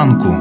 ранку.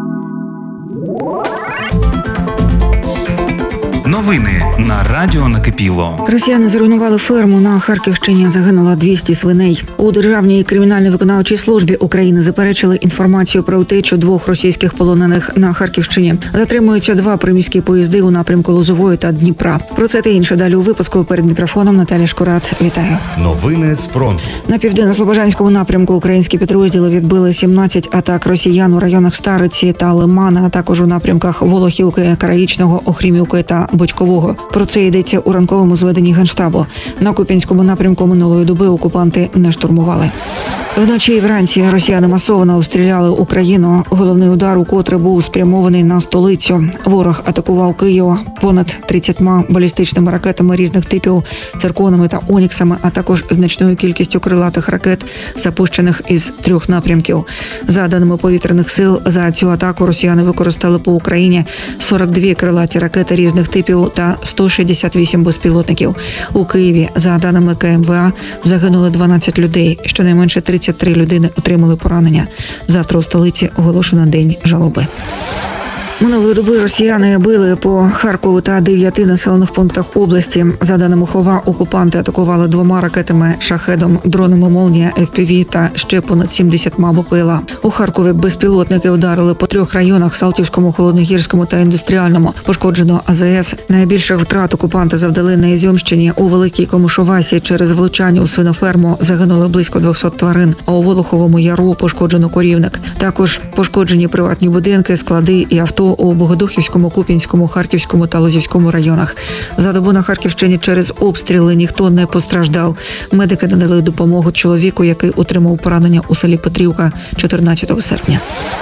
Новини на Радіо Накипіло. Росіяни зруйнували ферму на Харківщині. Загинуло 200 свиней. У Державній кримінально-виконавчій службі України заперечили інформацію про утечу 2 російських полонених на Харківщині. Затримуються 2 приміські поїзди у напрямку Лозової та Дніпра. Про це та інше далі у випуску. Перед мікрофоном Наталя Шкурат. Вітаю. Новини з фронту. На південно-слобожанському напрямку українські підрозділи відбили 17 атак росіян у районах Стариці та Лимана, а також у напрямках Волохівки, Караїчного, Охрімівки та Бодькового. Про це йдеться у ранковому зведенні Генштабу. На Куп'янському напрямку минулої доби окупанти не штурмували. Вночі і вранці росіяни масово обстріляли Україну. Головний удар укотре був спрямований на столицю. Ворог атакував Київ понад 30 балістичними ракетами різних типів, цирконами та оніксами, а також значною кількістю крилатих ракет, запущених із 3 напрямків. За даними повітряних сил, за цю атаку росіяни використали по Україні 42 крилаті ракети різних типів та 168 безпілотників. У Києві, за даними КМВА, загинули 12 людей, щонайменше 33 людини отримали поранення. Завтра у столиці оголошено день жалоби. Минулої доби росіяни били по Харкову та 9 населених пунктах області. За даними ХОВА, окупанти атакували 2 ракетами «Шахедом», дронами «Молнія», FPV та ще понад 70 БПЛА. У Харкові безпілотники ударили по 3 районах – Салтівському, Холодногірському та Індустріальному. Пошкоджено АЗС. Найбільших втрат окупанти завдали на Ізюмщині. У Великій Комишувасі через влучання у свиноферму загинули близько 200 тварин, а у Волоховому Яру пошкоджено корівник. Також пошкоджені приватні будинки, склади і авто у Богодухівському, Куп'янському, Харківському та Лозівському районах. За добу на Харківщині через обстріли ніхто не постраждав. Медики надали допомогу чоловіку, який отримав поранення у селі Петрівка 14 серпня.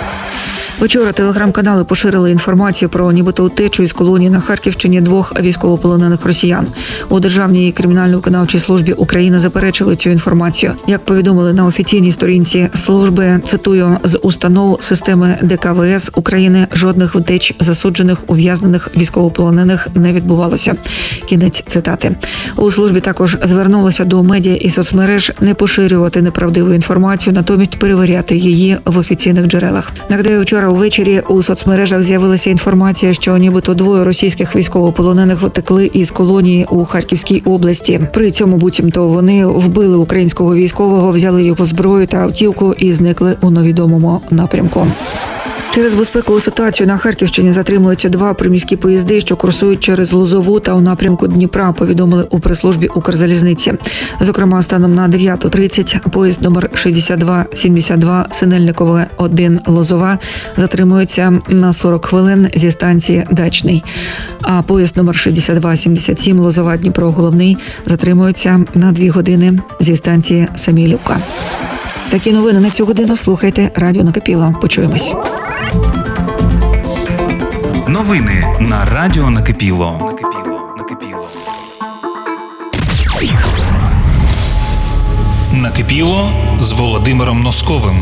Вчора телеграм-канали поширили інформацію про нібито утечу із колонії на Харківщині 2 військовополонених росіян. У Державній кримінально-виконавчій службі України заперечили цю інформацію. Як повідомили на офіційній сторінці служби, цитую, з установ системи ДКВС України жодних втеч засуджених, ув'язнених військовополонених не відбувалося. Кінець цитати. У службі також звернулися до медіа і соцмереж не поширювати неправдиву інформацію, натомість перевіряти її в офіційних джерелах. Нагадаю, вчора увечері у соцмережах з'явилася інформація, що нібито 2 російських військовополонених втекли із колонії у Харківській області. При цьому буцімто вони вбили українського військового, взяли його зброю та автівку і зникли у невідомому напрямку. Через безпекову ситуацію на Харківщині затримуються 2 приміські поїзди, що курсують через Лозову та у напрямку Дніпра, повідомили у прес-службі Укрзалізниці. Зокрема, станом на 9:30 поїзд номер 6272 Синельникове 1 Лозова затримується на 40 хвилин зі станції Дачний. А поїзд номер 6277 Лозова Дніпро Головний затримується на 2 години зі станції Самілівка. Такі новини на цю годину слухайте Радіо Накипіло. Почуємось. Новини на Радіо Накипіло. Накипіло з Володимиром Носковим.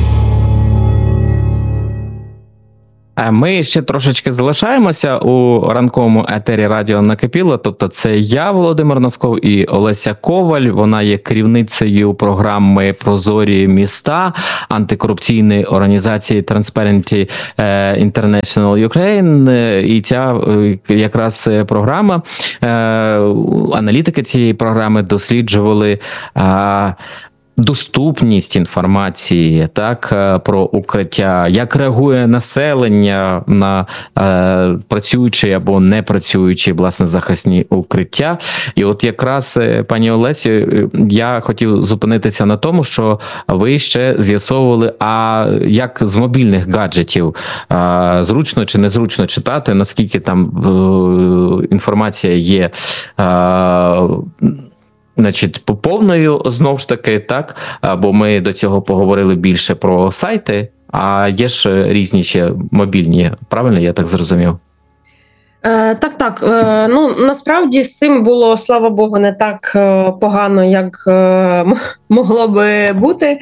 Ми ще трошечки залишаємося у ранковому етері Радіо Накипіло, тобто це я, Володимир Носков, і Олеся Коваль. Вона є керівницею програми «Прозорі міста» антикорупційної організації Transparency International Ukraine. І ця якраз програма, аналітики цієї програми досліджували доступність інформації, так, про укриття, як реагує населення на працюючі або не працюючі, власне, захисні укриття. І от якраз, пані Олесю, я хотів зупинитися на тому, що ви ще з'ясовували, а як з мобільних гаджетів зручно чи незручно читати, наскільки там інформація є значить, повною, знову ж таки, так, бо ми до цього поговорили більше про сайти, а є ж різні ще мобільні, правильно, я так зрозумів? Так. Ну, насправді з цим було, слава Богу, не так погано, як могло би бути.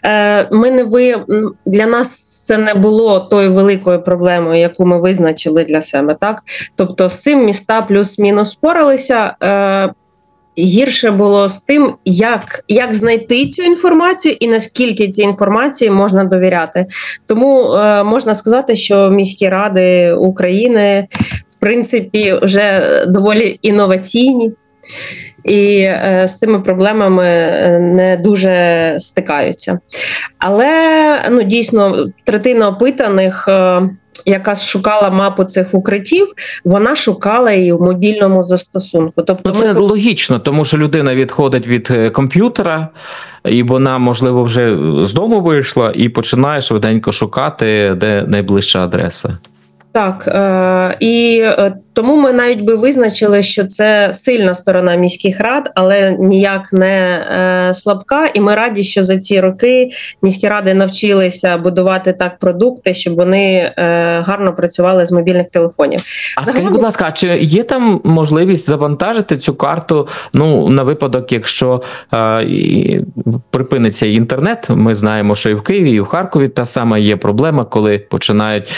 Для нас це не було тою великою проблемою, яку ми визначили для себе. Так? Тобто з цим міста плюс-мінус впоралися. гірше було з тим, як знайти цю інформацію і наскільки цій інформації можна довіряти. Тому можна сказати, що міські ради України, в принципі, вже доволі інноваційні. І з цими проблемами не дуже стикаються. Але дійсно третина опитаних, яка шукала мапу цих укриттів, вона шукала її в мобільному застосунку. Тобто це логічно, тому що людина відходить від комп'ютера, і вона, можливо, вже з дому вийшла і починає швиденько шукати, де найближча адреса. Так, і тому ми навіть би визначили, що це сильна сторона міських рад, але ніяк не слабка. І ми раді, що за ці роки міські ради навчилися будувати так продукти, щоб вони гарно працювали з мобільних телефонів. А скажіть, будь ласка, а чи є там можливість завантажити цю карту, на випадок, якщо припиниться інтернет? Ми знаємо, що і в Києві, і в Харкові та сама є проблема, коли починають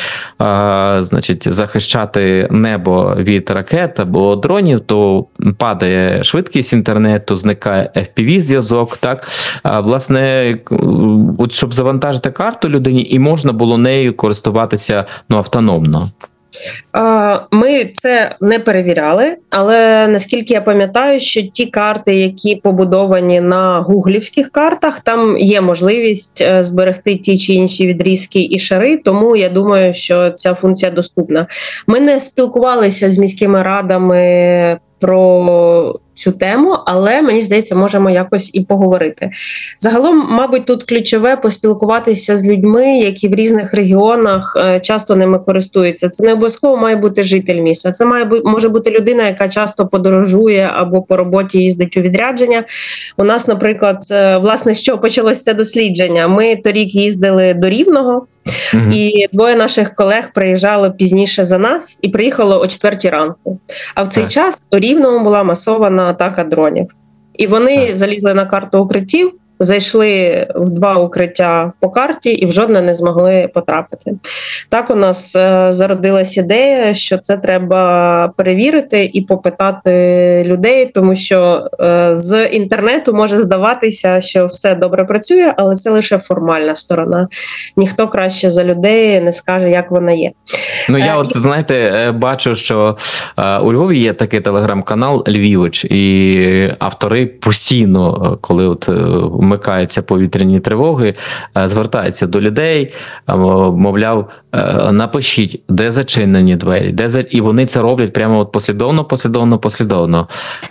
захищати небо від ракет або дронів, то падає швидкість інтернету, зникає FPV-зв'язок. Так? Власне, от щоб завантажити карту людині, і можна було нею користуватися автономно. Ми це не перевіряли, але наскільки я пам'ятаю, що ті карти, які побудовані на гуглівських картах, там є можливість зберегти ті чи інші відрізки і шари, тому я думаю, що ця функція доступна. Ми не спілкувалися з міськими радами про цю тему, але, мені здається, можемо якось і поговорити. Загалом, мабуть, тут ключове поспілкуватися з людьми, які в різних регіонах часто ними користуються. Це не обов'язково має бути житель міста. Це може бути людина, яка часто подорожує або по роботі їздить у відрядження. У нас, наприклад, власне, з чого почалося це дослідження? Ми торік їздили до Рівного, і двоє наших колег приїжджали пізніше за нас і приїхало о 4 ранку. А в цей час у Рівному була масована атака дронів. І вони залізли на карту укриттів, зайшли в 2 укриття по карті і в жодне не змогли потрапити. Так у нас зародилась ідея, що це треба перевірити і попитати людей, тому що з інтернету може здаватися, що все добре працює, але це лише формальна сторона. Ніхто краще за людей не скаже, як вона є. Я знаєте, бачу, що у Львові є такий телеграм-канал «Львівич», і автори постійно, коли вмикаються повітряні тривоги, звертаються до людей, мовляв, напишіть, де зачинені двері, і вони це роблять прямо послідовно.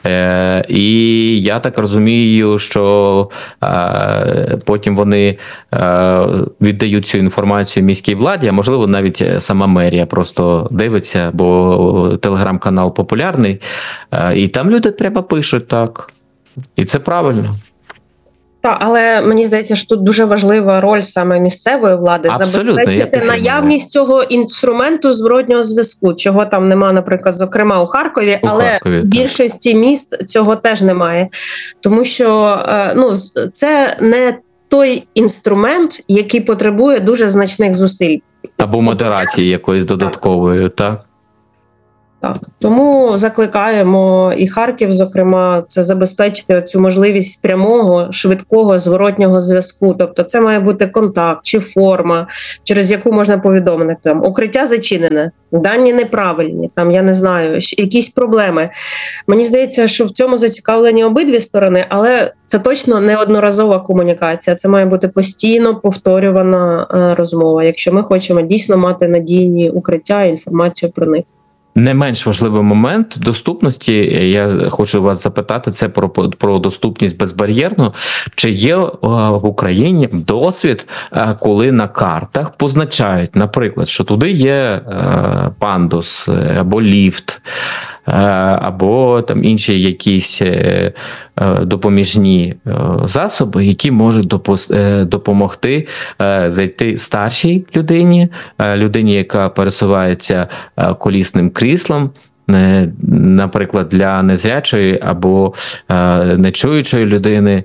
І я так розумію, що потім вони віддають цю інформацію міській владі, а можливо навіть сама мерія просто дивиться, бо телеграм-канал популярний, і там люди прямо пишуть так. І це правильно. Так, але мені здається, що тут дуже важлива роль саме місцевої влади забезпечити наявність цього інструменту зворотнього зв'язку, чого там нема, наприклад, зокрема у Харкові, але в більшості міст цього теж немає. Тому що це не той інструмент, який потребує дуже значних зусиль. Або модерації якоїсь додаткової, так? Так, тому закликаємо і Харків, зокрема, це забезпечити цю можливість прямого, швидкого, зворотнього зв'язку. Тобто це має бути контакт чи форма, через яку можна повідомити. Там, укриття зачинене, дані неправильні, там, я не знаю, якісь проблеми. Мені здається, що в цьому зацікавлені обидві сторони, але це точно не одноразова комунікація. Це має бути постійно повторювана розмова, якщо ми хочемо дійсно мати надійні укриття і інформацію про них. Не менш важливий момент доступності, я хочу вас запитати, це про доступність безбар'єрну. Чи є в Україні досвід, коли на картах позначають, наприклад, що туди є пандус або ліфт, або там інші якісь допоміжні засоби, які можуть допомогти зайти старшій людині, яка пересувається колісним кріслом, наприклад, для незрячої або нечуючої людини,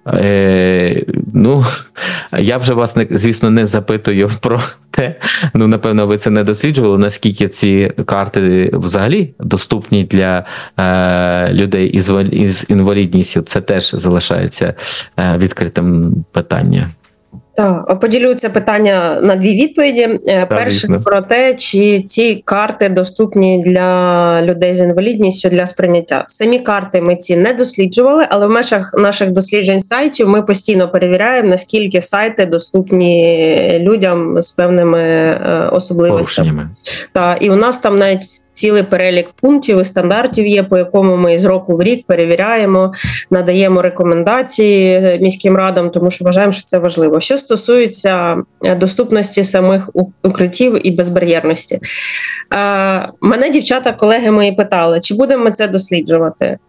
Ну, я вже вас, звісно, не запитую про те, ну, напевно, ви це не досліджували, наскільки ці карти взагалі доступні для людей із інвалідністю. Це теж залишається відкритим питанням. Так, поділю це питання на дві відповіді. Перше, звісно. про те, чи ці карти доступні для людей з інвалідністю для сприйняття. Самі карти ми ці не досліджували, але в межах наших досліджень сайтів ми постійно перевіряємо, наскільки сайти доступні людям з певними особливостями. Так, і у нас там навіть цілий перелік пунктів і стандартів є, по якому ми з року в рік перевіряємо, надаємо рекомендації міським радам, тому що вважаємо, що це важливо. Що стосується доступності самих укриттів і безбар'єрності. Мене дівчата, колеги мої питали, чи будемо ми це досліджувати?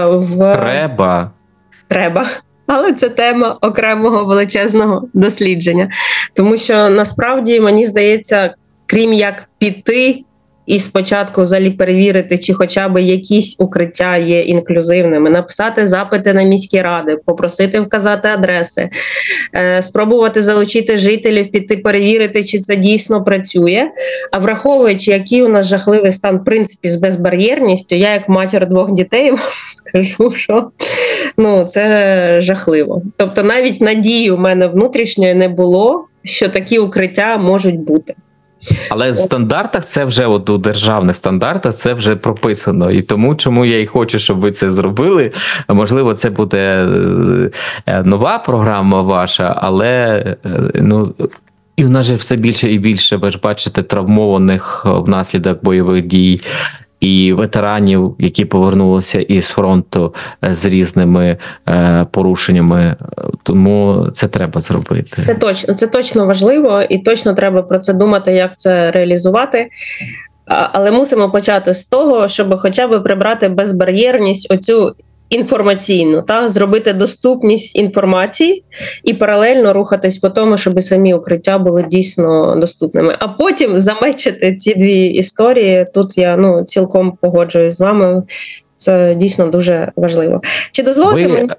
Треба. Але це тема окремого величезного дослідження. Тому що насправді, мені здається, крім як піти і спочатку взагалі перевірити, чи хоча б якісь укриття є інклюзивними, написати запити на міські ради, попросити вказати адреси, спробувати залучити жителів, піти перевірити, чи це дійсно працює. А враховуючи, який у нас жахливий стан, в принципі, з безбар'єрністю, я як матір 2 дітей скажу, що це жахливо. Тобто навіть надії у мене внутрішньої не було, що такі укриття можуть бути. Але в стандартах це вже, у державних стандартах це вже прописано. І тому, чому я і хочу, щоб ви це зробили. Можливо, це буде нова програма ваша, але, і в нас же все більше і більше, ви ж бачите, травмованих внаслідок бойових дій, і ветеранів, які повернулися із фронту з різними порушеннями. Тому це треба зробити. Це точно важливо, і точно треба про це думати, як це реалізувати. Але мусимо почати з того, щоб хоча б прибрати безбар'єрність, оцю інформаційну, зробити доступність інформації і паралельно рухатись по тому, щоб самі укриття були дійсно доступними. А потім замечити ці дві історії. Тут я цілком погоджуюсь з вами. Це дійсно дуже важливо. Чи дозволите мені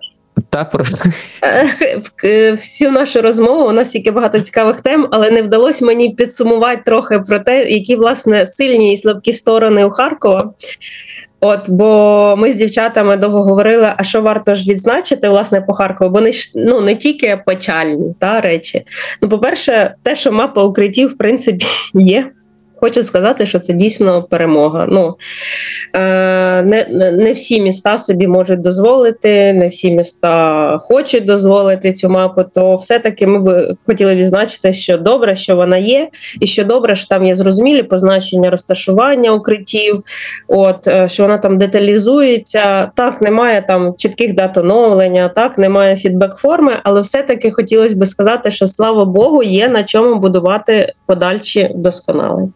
всю нашу розмову? У нас тільки багато цікавих тем, але не вдалося мені підсумувати трохи про те, які, власне, сильні і слабкі сторони у Харкова. Бо ми з дівчатами довго говорили, а що варто ж відзначити, власне, по Харкову, бо не тільки печальні речі. По-перше, те, що мапа укриттів, в принципі, є. Хочу сказати, що це дійсно перемога. Не всі міста собі можуть дозволити, не всі міста хочуть дозволити цю мапу, то все-таки ми б хотіли відзначити, що добре, що вона є, і що добре, що там є зрозумілі позначення розташування укриттів, що вона там деталізується, так, немає там чітких дат оновлення, так, немає фідбек-форми, але все-таки хотілося б сказати, що, слава Богу, є на чому будувати подальші вдосконалення.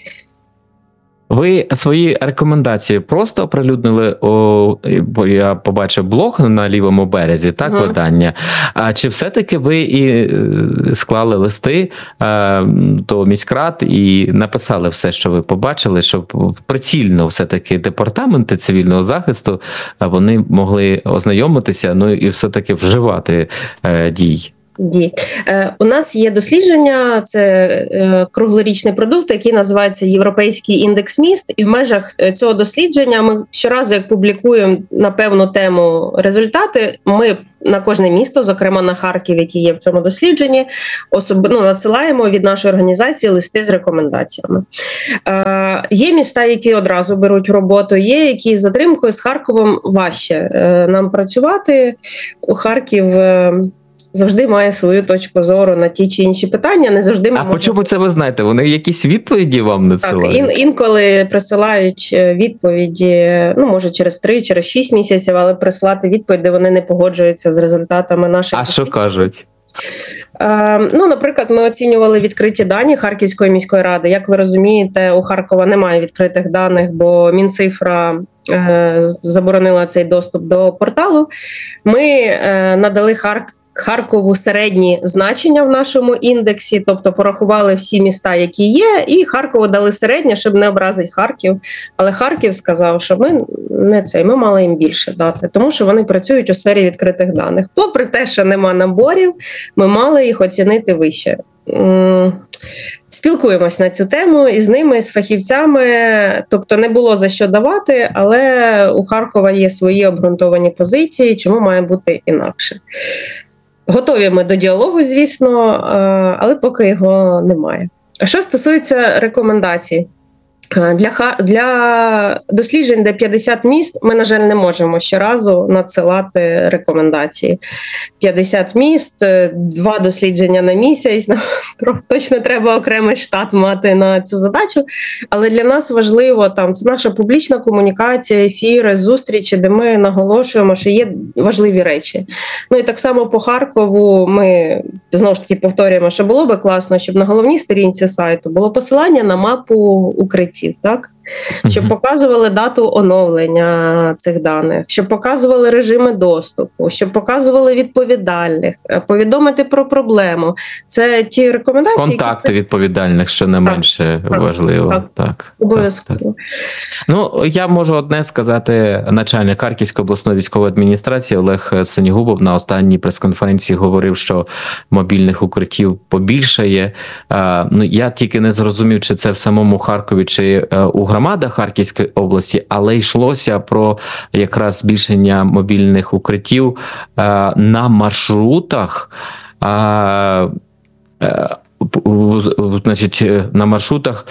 Ви свої рекомендації просто оприлюднили, бо я побачив блог на лівому березі, видання. А чи все-таки ви і склали листи до міськрад і написали все, що ви побачили, щоб прицільно все-таки департаменти цивільного захисту, вони могли ознайомитися, і все-таки вживати дій? У нас є дослідження, це круглорічний продукт, який називається Європейський індекс міст, і в межах цього дослідження ми щоразу, як публікуємо на певну тему результати, ми на кожне місто, зокрема на Харків, який є в цьому дослідженні, надсилаємо від нашої організації листи з рекомендаціями. Є міста, які одразу беруть роботу, є які з затримкою. З Харковом важче нам працювати. Харків завжди має свою точку зору на ті чи інші питання. Не завжди ми по чому це ви знаєте? Вони якісь відповіді вам надсилають? Так, інколи присилають відповіді, може через 3, через 6 місяців, але присилати відповідь, де вони не погоджуються з результатами наших. А що кажуть? Наприклад, ми оцінювали відкриті дані Харківської міської ради. Як ви розумієте, у Харкова немає відкритих даних, бо Мінцифра заборонила цей доступ до порталу. Ми надали Харкову середні значення в нашому індексі, тобто порахували всі міста, які є, і Харкову дали середнє, щоб не образити Харків. Але Харків сказав, що ми мали їм більше дати, тому що вони працюють у сфері відкритих даних. Попри те, що нема наборів, ми мали їх оцінити вище. Спілкуємось на цю тему і з ними, і з фахівцями, тобто не було за що давати, але у Харкова є свої обґрунтовані позиції, чому має бути інакше. Готові ми до діалогу, звісно, але поки його немає. А що стосується рекомендацій? Для досліджень, де 50 міст, ми, на жаль, не можемо щоразу надсилати рекомендації. 50 міст, 2 дослідження на місяць, точно треба окремий штат мати на цю задачу, але для нас важливо, це наша публічна комунікація, ефіри, зустрічі, де ми наголошуємо, що є важливі речі. Ну і так само по Харкову ми, знову ж таки, повторюємо, що було би класно, щоб на головній сторінці сайту було посилання на мапу укриттів, так? Щоб показували дату оновлення цих даних, щоб показували режими доступу, щоб показували відповідальних, повідомити про проблему. Це ті рекомендації. Контакти відповідальних, що не менше важливо. Так. Обов'язково. Ну, я можу одне сказати. Начальник Харківської обласної військової адміністрації Олег Синігубов на останній прес-конференції говорив, що мобільних укриттів побільшає. Я тільки не зрозумів, чи це в самому Харкові, чи у громадах Харківської області, але йшлося про якраз збільшення мобільних укриттів на маршрутах, на маршрутах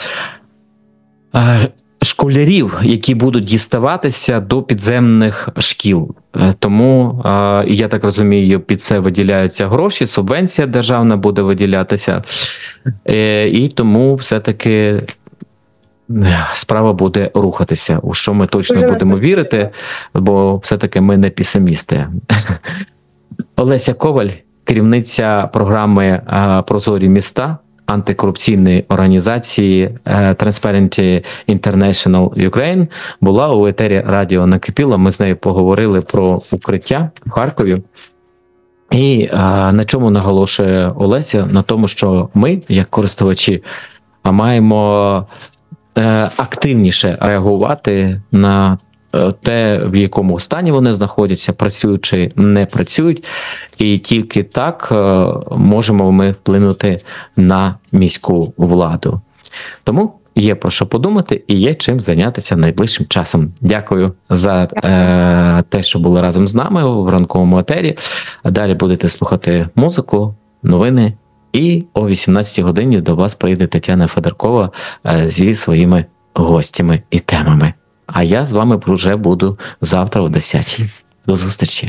школярів, які будуть діставатися до підземних шкіл. Тому, я так розумію, під це виділяються гроші, субвенція державна буде виділятися, і тому все-таки справа буде рухатися, у що ми точно будемо вірити, бо все-таки ми не песимісти. Олеся Коваль, керівниця програми «Прозорі міста» антикорупційної організації Transparency International Ukraine, була у етері радіо «Накипіло». Ми з нею поговорили про укриття в Харкові. І на чому наголошує Олеся? На тому, що ми, як користувачі, маємо активніше реагувати на те, в якому стані вони знаходяться, працюють чи не працюють, і тільки так можемо ми вплинути на міську владу. Тому є про що подумати і є чим зайнятися найближчим часом. Дякую за те, що були разом з нами в ранковому етері. Далі будете слухати музику, новини, і о 18-й годині до вас прийде Тетяна Федоркова зі своїми гостями і темами. А я з вами вже буду завтра о 10-й. До зустрічі.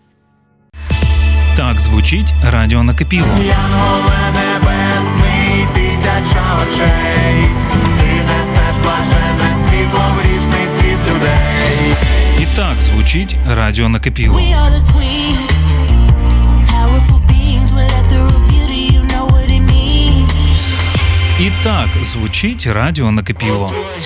Так звучить радіо «Накипіло». Янголе небесний, 1000 очей, ти несеш блаженне світло в грішний світ людей. І так звучить радіо «Накипіло». We are the queens, powerful beings with ethereal beauty, you know what it means. І так звучить радіо «Накипіло».